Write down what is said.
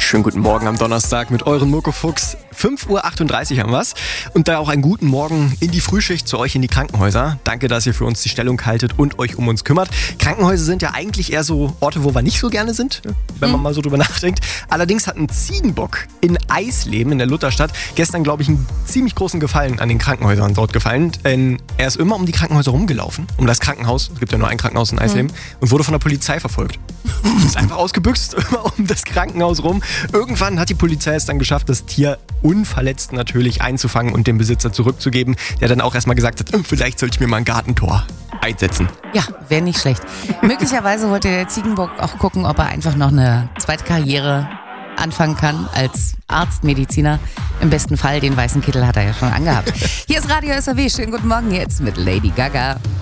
Schönen guten Morgen am Donnerstag mit euren Muckefuchs. 5:38 Uhr haben wir's. Und da auch einen guten Morgen in die Frühschicht zu euch in die Krankenhäuser. Danke, dass ihr für uns die Stellung haltet und euch um uns kümmert. Krankenhäuser sind ja eigentlich eher so Orte, wo wir nicht so gerne sind, wenn man mal so drüber nachdenkt. Allerdings hat ein Ziegenbock in Eisleben in der Lutherstadt gestern, glaube ich, einen ziemlich großen Gefallen an den Krankenhäusern dort gefallen. Denn er ist immer um die Krankenhäuser rumgelaufen, um das Krankenhaus, es gibt ja nur ein Krankenhaus in Eisleben, und wurde von der Polizei verfolgt. Ist einfach ausgebüxt, immer um das Krankenhaus rum. Irgendwann hat die Polizei es dann geschafft, das Tier unverletzt natürlich einzufangen und dem Besitzer zurückzugeben, der dann auch erstmal gesagt hat, vielleicht sollte ich mir mal ein Gartentor einsetzen. Ja, wäre nicht schlecht. Möglicherweise wollte der Ziegenbock auch gucken, ob er einfach noch eine zweite Karriere anfangen kann als Arzt, Mediziner. Im besten Fall, den weißen Kittel hat er ja schon angehabt. Hier ist Radio SAW. Schönen guten Morgen jetzt mit Lady Gaga.